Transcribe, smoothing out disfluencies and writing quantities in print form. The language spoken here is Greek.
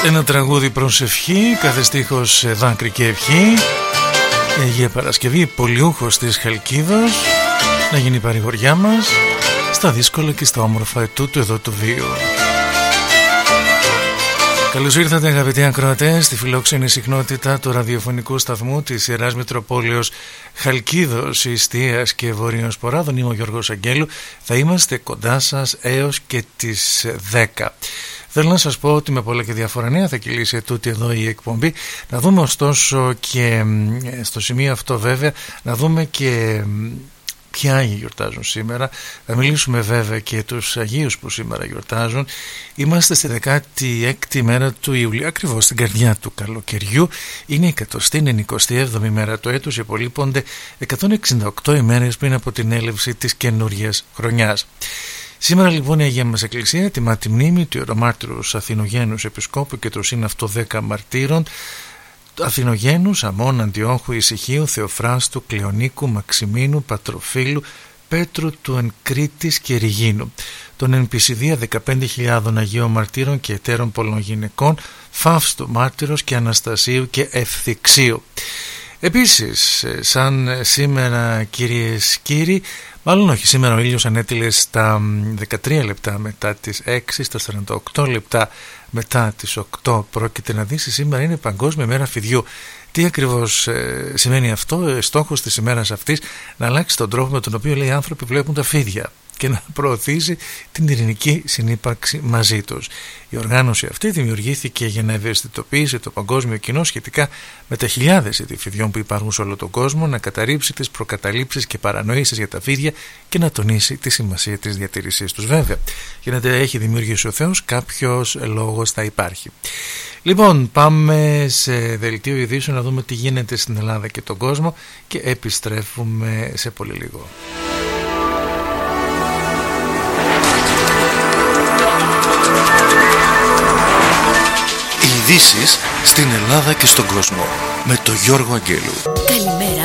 Ένα τραγούδι προς ευχή, κάθε στίχος δάκρυ και ευχή. Αγία Παρασκευή, πολιούχος της Χαλκίδος, να γίνει η παρηγοριά μας στα δύσκολα και στα όμορφα ετούτου εδώ του βίου. Καλώς ήρθατε αγαπητοί ακροατές στη φιλόξενη συχνότητα του ραδιοφωνικού σταθμού της Ιεράς Μητροπόλεως Χαλκίδος, Ιστίας και Βορείων Σποράδων. Είμαι ο Γιώργος Αγγέλου, θα είμαστε κοντά σας έως και τις 10. Θέλω να σας πω ότι με πολλά και διάφορα νέα θα κυλήσει ετούτη εδώ η εκπομπή. Να δούμε ωστόσο και στο σημείο αυτό βέβαια, να δούμε και ποια Άγιοι γιορτάζουν σήμερα. Θα μιλήσουμε βέβαια και τους Αγίους που σήμερα γιορτάζουν. Είμαστε στη 16η μέρα του Ιουλίου, ακριβώς στην καρδιά του καλοκαιριού. Είναι η 197η μέρα του έτους. Υπολείπονται 168 ημέρες πριν από την έλευση της καινούριας χρονιάς. Σήμερα λοιπόν η Αγία μας Εκκλησία τιμά τη μνήμη του ιερομάρτυρους Αθηνογένους Επισκόπου και του συναυτό 10 μαρτύρων, Αθηνογένους, Αμών, Αντιόχου, Ησυχίου, Θεοφράστου, Κλεονίκου, Μαξιμίνου, Πατροφύλου, Πέτρου του εν Κρήτης και Ριγίνου, των εν Πισιδία 15.000 Αγίων Μαρτύρων και εταίρων πολλών γυναικών, Φαύστου Μάρτυρος και Αναστασίου και Ευθυξίου. Επίσης, σαν σήμερα κυρίες κύριοι, μάλλον όχι, σήμερα ο ήλιος ανέτειλε στα 13 λεπτά μετά τις 6, στα 48 λεπτά μετά τις 8 πρόκειται να δύσει. Σήμερα είναι Παγκόσμια Μέρα Φιδιού. Τι ακριβώς σημαίνει αυτό? Στόχος της ημέρας αυτής να αλλάξει τον τρόπο με τον οποίο οι άνθρωποι βλέπουν τα φίδια και να προωθήσει την ειρηνική συνύπαρξη μαζί τους. Η οργάνωση αυτή δημιουργήθηκε για να ευαισθητοποιήσει το παγκόσμιο κοινό σχετικά με τα χιλιάδες είδη φιδιών που υπάρχουν σε όλο τον κόσμο, να καταρρύψει τις προκαταλήψεις και παρανοήσεις για τα φίδια και να τονίσει τη σημασία της διατήρησής τους. Βέβαια, για να τα έχει δημιουργήσει ο Θεός, κάποιος λόγος θα υπάρχει. Λοιπόν, πάμε σε δελτίο ειδήσεων να δούμε τι γίνεται στην Ελλάδα και τον κόσμο και επιστρέφουμε σε πολύ λίγο. Ειδήσεις στην Ελλάδα και στον κόσμο με τον Γιώργο Αγγέλου.